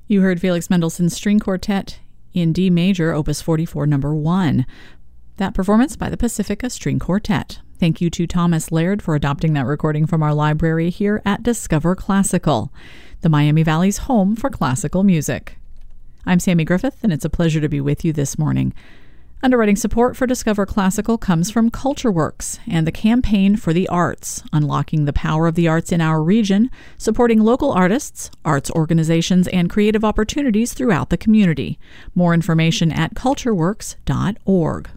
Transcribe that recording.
You heard Felix Mendelssohn's String Quartet in D major, Opus 44, number 1. That performance by the Pacifica String Quartet. Thank you to Thomas Laird for adopting that recording from our library here at Discover Classical, the Miami Valley's home for classical music. I'm Sammy Griffith, and it's a pleasure to be with you this morning. Underwriting support for Discover Classical comes from CultureWorks and the Campaign for the Arts, unlocking the power of the arts in our region, supporting local artists, arts organizations, and creative opportunities throughout the community. More information at cultureworks.org.